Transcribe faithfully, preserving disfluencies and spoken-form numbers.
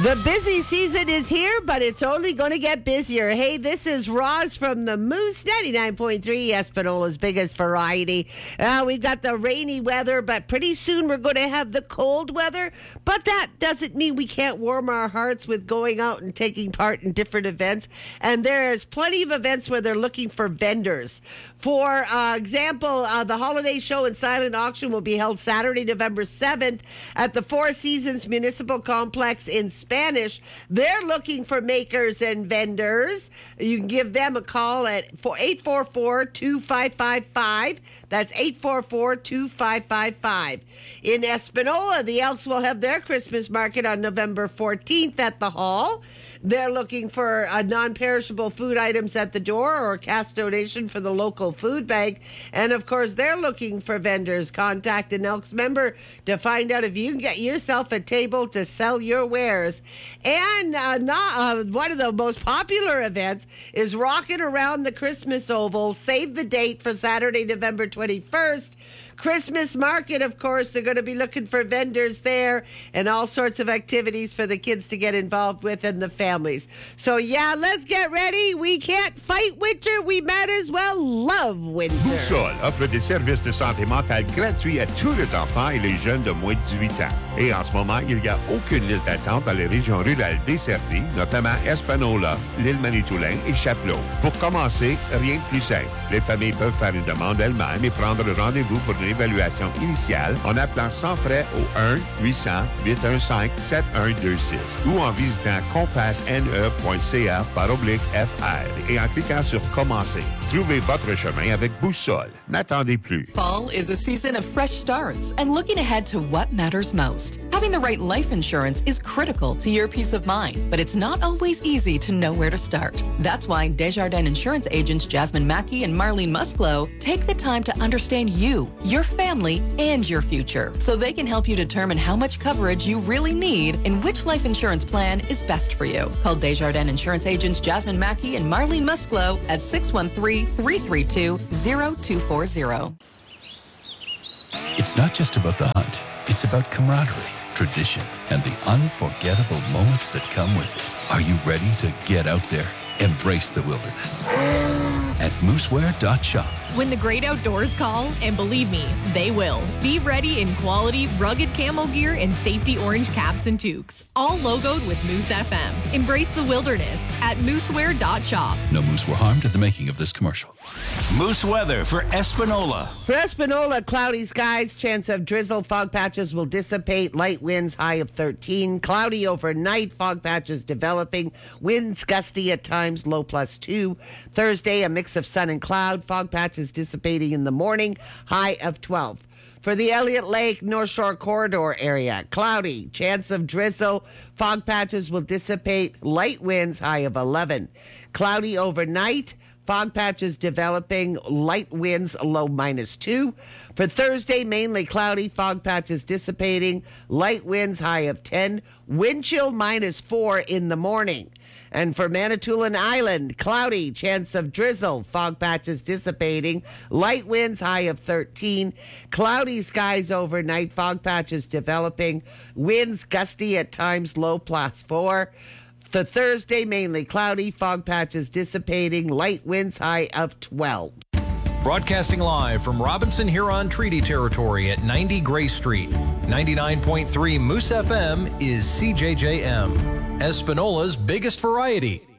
The busy season is here, but it's only going to get busier. Hey, this is Roz from the Moose, ninety-nine point three, Espanola's biggest variety. Uh, we've got the rainy weather, but pretty soon we're going to have the cold weather. But that doesn't mean we can't warm our hearts with going out and taking part in different events. And there's plenty of events where they're looking for vendors. For uh, example, uh, the holiday show and silent auction will be held Saturday, November seventh at the Four Seasons Municipal Complex in Spanish. They're looking for makers and vendors. You can give them a call at eight four four, two five five five. That's eight four four, two five five five. In Espanola, the Elks will have their Christmas market on November fourteenth at the Hall. They're looking for uh, non-perishable food items at the door or a cash donation for the local food bank. And, of course, they're looking for vendors. Contact an Elks member to find out if you can get yourself a table to sell your wares. And uh, not, uh, one of the most popular events is Rockin' Around the Christmas Oval. Save the date for Saturday, November twenty-first. Christmas market, of course, they're going to be looking for vendors there and all sorts of activities for the kids to get involved with and the families. So, yeah, let's get ready. We can't fight winter. We might as well love winter. Boussole offre des services de santé mentale gratuits à tous les enfants et les jeunes de moins de dix-huit ans. Et en ce moment, il n'y a aucune liste d'attente dans les régions rurales desservies, notamment Espanola, l'île Manitoulin et Chapleau. Pour commencer, rien de plus simple. Les familles peuvent faire une demande elles-mêmes et prendre rendez-vous pour une évaluation initiale en appelant sans frais au un huit cents, huit un cinq, sept un deux six ou en visitant compassne.ca par oblique F R et en cliquant sur Commencer. Trouvez votre chemin avec Boussole. N'attendez plus. Fall is a season of fresh starts and looking ahead to what matters most. Having the right life insurance is critical to your peace of mind, but it's not always easy to know where to start. That's why Desjardins Insurance agents Jasmine Mackey and Marlene Musclo take the time to understand you, your family, and your future, so they can help you determine how much coverage you really need and which life insurance plan is best for you. Call Desjardins Insurance agents Jasmine Mackey and Marlene Musclo at six one three, three three two, zero two four zero. It's not just about the hunt. It's about camaraderie, tradition, and the unforgettable moments that come with it. Are you ready to get out there? Embrace the wilderness at mooseware dot shop. When the great outdoors call, and believe me, they will, be ready in quality, rugged camo gear and safety orange caps and toques, all logoed with Moose F M. Embrace the wilderness at mooseware dot shop. No moose were harmed at the making of this commercial. Moose weather for Espanola. For Espanola, cloudy skies, chance of drizzle, fog patches will dissipate, light winds, high of thirteen. Cloudy overnight, fog patches developing, winds gusty at times, low plus two. Thursday, a mix of sun and cloud, fog patches dissipating in the morning, high of twelve. For the Elliott Lake North Shore Corridor area, cloudy, chance of drizzle, fog patches will dissipate, light winds, high of eleven. Cloudy overnight, fog patches developing, light winds, low minus two. For Thursday, mainly cloudy, fog patches dissipating, light winds, high of ten. Wind chill minus four in the morning. And for Manitoulin Island, cloudy, chance of drizzle, fog patches dissipating, light winds, high of thirteen. Cloudy skies overnight, fog patches developing, winds gusty at times, low plus four. For Thursday, mainly cloudy, fog patches dissipating, light winds, high of twelve. Broadcasting live from Robinson Huron Treaty Territory at ninety Gray Street. ninety-nine point three Moose F M is C J J M, Espanola's biggest variety.